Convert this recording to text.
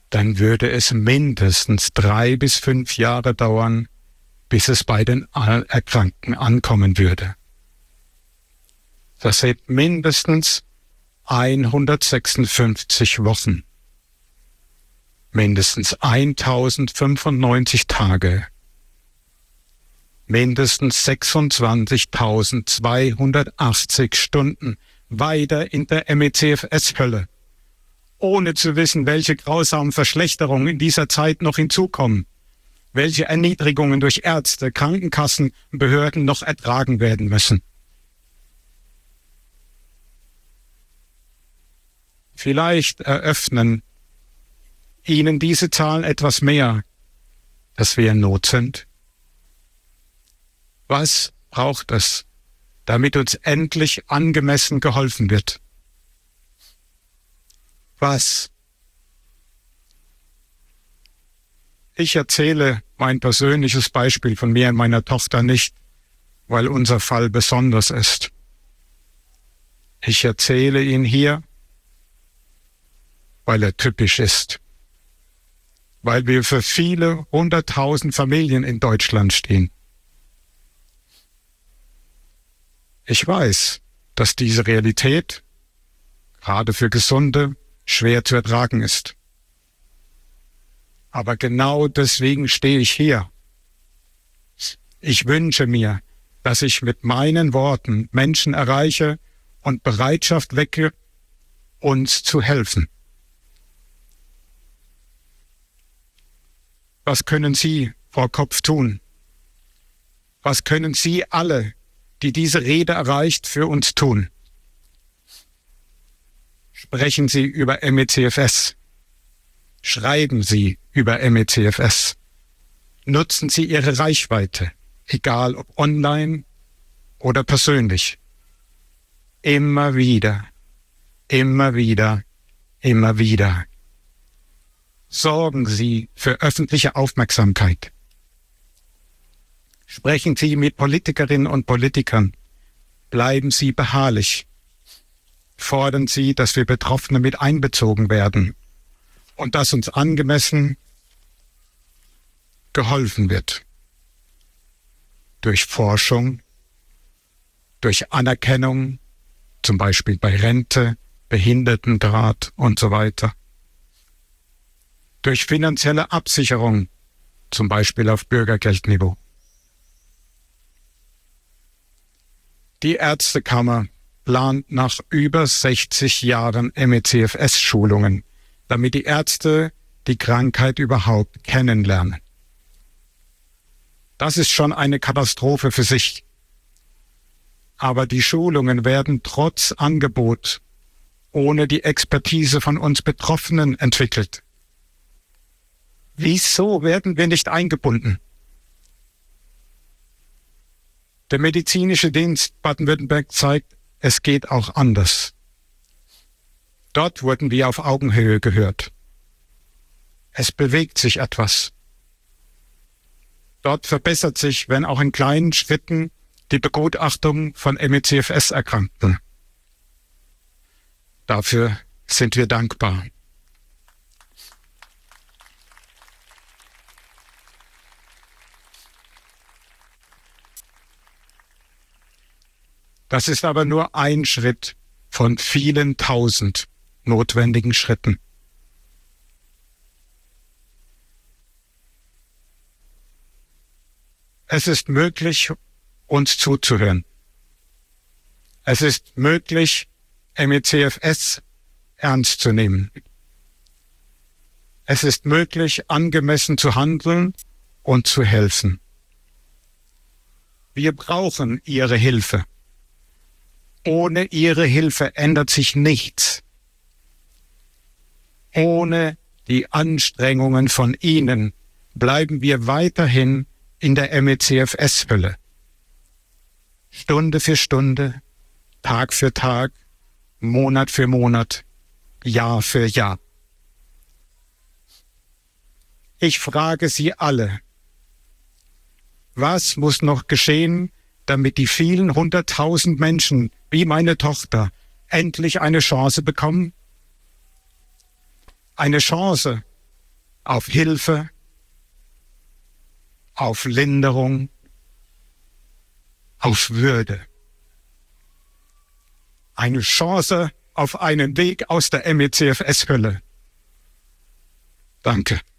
dann würde es mindestens 3 bis 5 Jahre dauern, bis es bei den Erkrankten ankommen würde. Das sind mindestens 156 Wochen, mindestens 1095 Tage, mindestens 26.280 Stunden weiter in der MECFS-Hölle, ohne zu wissen, welche grausamen Verschlechterungen in dieser Zeit noch hinzukommen, welche Erniedrigungen durch Ärzte, Krankenkassen, Behörden noch ertragen werden müssen. Vielleicht eröffnen Ihnen diese Zahlen etwas mehr, dass wir in Not sind. Was braucht es, damit uns endlich angemessen geholfen wird? Was? Ich erzähle mein persönliches Beispiel von mir und meiner Tochter nicht, weil unser Fall besonders ist. Ich erzähle ihn hier, weil er typisch ist. Weil wir für viele 100.000 Familien in Deutschland stehen. Ich weiß, dass diese Realität, gerade für Gesunde, schwer zu ertragen ist. Aber genau deswegen stehe ich hier. Ich wünsche mir, dass ich mit meinen Worten Menschen erreiche und Bereitschaft wecke, uns zu helfen. Was können Sie, Frau Kopf, tun? Was können Sie alle, die diese Rede erreicht, für uns tun? Sprechen Sie über MECFS. Schreiben Sie über MECFS. Nutzen Sie Ihre Reichweite, egal ob online oder persönlich. Immer wieder, immer wieder, immer wieder. Sorgen Sie für öffentliche Aufmerksamkeit. Sprechen Sie mit Politikerinnen und Politikern. Bleiben Sie beharrlich. Fordern Sie, dass wir Betroffene mit einbezogen werden und dass uns angemessen geholfen wird. Durch Forschung, durch Anerkennung, zum Beispiel bei Rente, Behindertenrat und so weiter. Durch finanzielle Absicherung, zum Beispiel auf Bürgergeldniveau. Die Ärztekammer plant nach über 60 Jahren MECFS-Schulungen, damit die Ärzte die Krankheit überhaupt kennenlernen. Das ist schon eine Katastrophe für sich. Aber die Schulungen werden trotz Angebot ohne die Expertise von uns Betroffenen entwickelt. Wieso werden wir nicht eingebunden? Der medizinische Dienst Baden-Württemberg zeigt, es geht auch anders. Dort wurden wir auf Augenhöhe gehört. Es bewegt sich etwas. Dort verbessert sich, wenn auch in kleinen Schritten, die Begutachtung von MECFS-Erkrankten. Dafür sind wir dankbar. Das ist aber nur ein Schritt von vielen tausend notwendigen Schritten. Es ist möglich, uns zuzuhören. Es ist möglich, MECFS ernst zu nehmen. Es ist möglich, angemessen zu handeln und zu helfen. Wir brauchen Ihre Hilfe. Ohne Ihre Hilfe ändert sich nichts. Ohne die Anstrengungen von Ihnen bleiben wir weiterhin in der MECFS-Hölle. Stunde für Stunde, Tag für Tag, Monat für Monat, Jahr für Jahr. Ich frage Sie alle, was muss noch geschehen, damit die vielen 100.000 Menschen wie meine Tochter endlich eine Chance bekommen? Eine Chance, auf Hilfe, auf Linderung, auf Würde. Eine Chance auf einen Weg aus der MECFS-Hölle. Danke.